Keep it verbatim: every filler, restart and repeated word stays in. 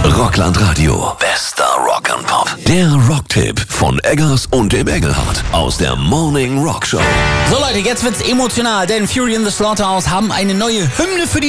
Rockland Radio. Bester Rock and Pop. Der Rocktipp von Eggers und dem Engelhardt aus der Morning Rock Show. So Leute, jetzt wird's emotional, denn Fury in the Slaughterhouse haben eine neue Hymne für die